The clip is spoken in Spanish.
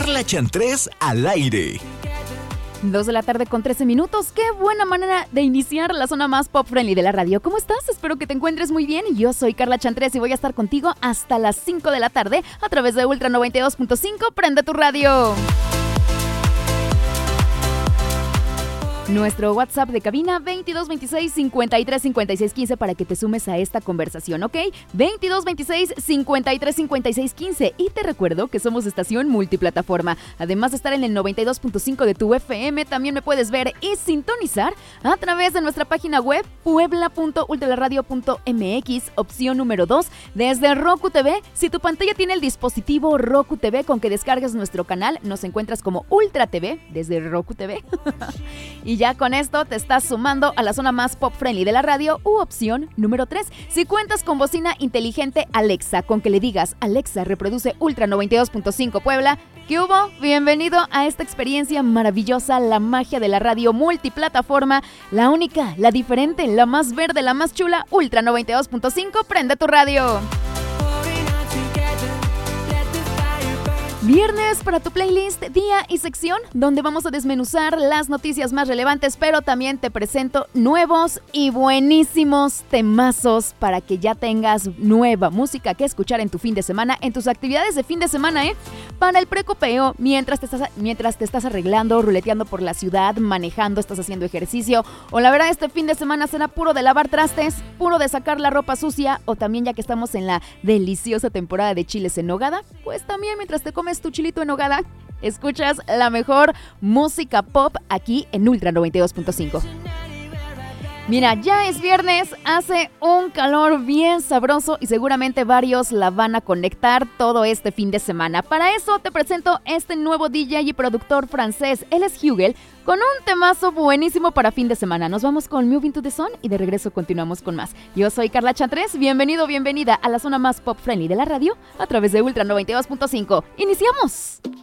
Carla Chantrés al aire. 2 de la tarde con 13 minutos. Qué buena manera de iniciar la zona más pop friendly de la radio. ¿Cómo estás? Espero que te encuentres muy bien. Yo soy Carla Chantrés y voy a estar contigo hasta las 5 de la tarde a través de Ultra 92.5. Prende tu radio. Nuestro WhatsApp de cabina 2226-535615 para que te sumes a esta conversación, ¿ok? 2226-535615. Y te recuerdo que somos estación multiplataforma. Además de estar en el 92.5 de tu FM, también me puedes ver y sintonizar a través de nuestra página web puebla.ultraradio.mx, opción número 2, desde Roku TV. Si tu pantalla tiene el dispositivo Roku TV con que descargues nuestro canal, nos encuentras como Ultra TV desde Roku TV. Y ya con esto te estás sumando a la zona más pop friendly de la radio u opción número 3. Si cuentas con bocina inteligente Alexa, con que le digas Alexa reproduce Ultra 92.5 Puebla, ¿qué hubo? Bienvenido a esta experiencia maravillosa, la magia de la radio multiplataforma, la única, la diferente, la más verde, la más chula, Ultra 92.5, prende tu radio. Viernes para tu playlist, día y sección, donde vamos a desmenuzar las noticias más relevantes, pero también te presento nuevos y buenísimos temazos para que ya tengas nueva música que escuchar en tu fin de semana, en tus actividades de fin de semana, para el precopeo, mientras te estás arreglando, ruleteando por la ciudad, manejando, estás haciendo ejercicio, o la verdad este fin de semana será puro de lavar trastes, puro de sacar la ropa sucia, o también ya que estamos en la deliciosa temporada de chiles en nogada, pues también mientras te comes tu chilito en nogada, escuchas la mejor música pop aquí en Ultra 92.5. Mira, ya es viernes, hace un calor bien sabroso y seguramente varios la van a conectar todo este fin de semana. Para eso te presento este nuevo DJ y productor francés, él es Hugel, con un temazo buenísimo para fin de semana. Nos vamos con Moving to the Sun y de regreso continuamos con más. Yo soy Carla Chantrés, bienvenida a la zona más pop friendly de la radio a través de Ultra 92.5. ¡Iniciamos!